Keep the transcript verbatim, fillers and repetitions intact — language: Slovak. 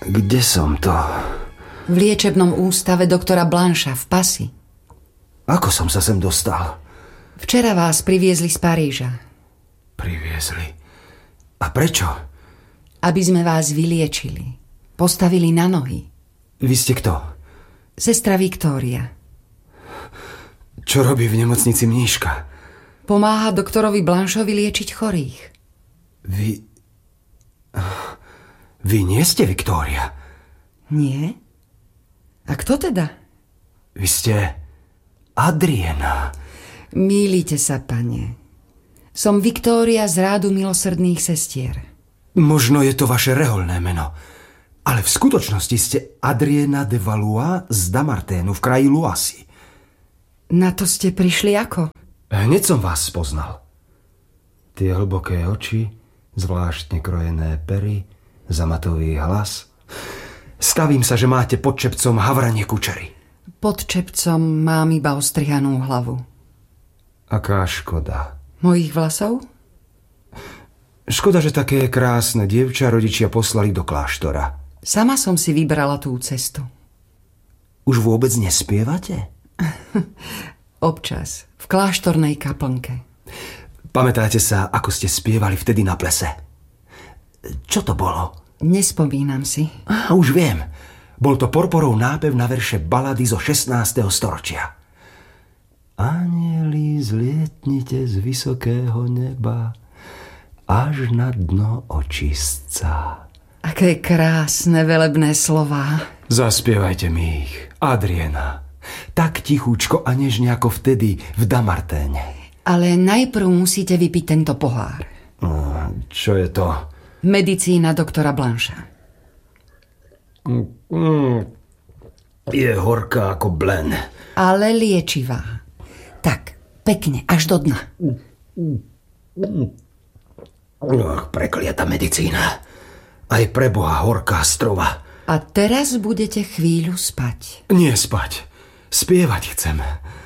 Kde som to? V liečebnom ústave doktora Blancha v Passy. Ako som sa sem dostal? Včera vás priviezli z Paríža. Priviezli? A prečo? Aby sme vás vyliečili. Postavili na nohy. Vy ste kto? Sestra Viktória. Čo robí v nemocnici mníška? Pomáha doktorovi Blanchovi liečiť chorých. Vy... Vy nie ste Viktória? Nie? A kto teda? Vy ste Adriena. Mýlite sa, pane. Som Viktória z rádu milosrdných sestier. Možno je to vaše reholné meno, ale v skutočnosti ste Adriena de Valois z Damarténu v kraji Loisy. Na to ste prišli ako? Hneď som vás spoznal. Tie hlboké oči, zvláštne krojené pery, zamatový hlas. Stavím sa, že máte pod čepcom havranie kučery. Pod čepcom mám iba ostrihanú hlavu. Aká škoda. Mojich vlasov? Škoda, že také krásne dievča rodičia poslali do kláštora. Sama som si vybrala tú cestu. Už vôbec nespievate? Občas. V kláštornej kaplnke. Pamätáte sa, ako ste spievali vtedy na plese? Čo to bolo? Nespomínam si. Á, už viem. Bol to Porporov nápev na verše balady zo šestnásteho storočia. Anieli, zlietnite z vysokého neba až na dno očistca. Aké krásne velebné slová. Zaspievajte mi ich, Adriena. Tak tichúčko a nežne ako vtedy v Damarténe. Ale najprv musíte vypiť tento pohár. Čo je to? Medicína doktora Blancha. Mm, mm, je horká ako blen. Ale liečivá. Tak, pekne, až do dna. Ach, prekliatá medicína. Aj pre Boha horká strova. A teraz budete chvíľu spať. Nie spať. Spievať chcem.